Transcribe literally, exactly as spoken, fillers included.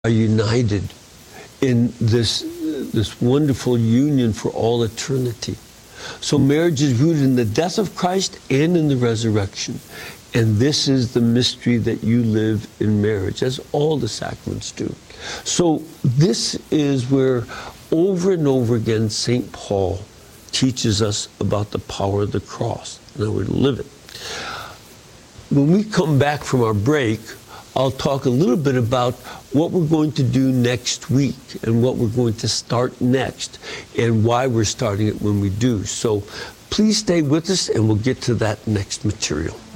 are united in this, this wonderful union for all eternity. So marriage is rooted in the death of Christ and in the resurrection. And this is the mystery that you live in marriage, as all the sacraments do. So this is where over and over again Saint Paul teaches us about the power of the cross and how we live it. When we come back from our break, I'll talk a little bit about what we're going to do next week and what we're going to start next and why we're starting it when we do. So please stay with us and we'll get to that next material.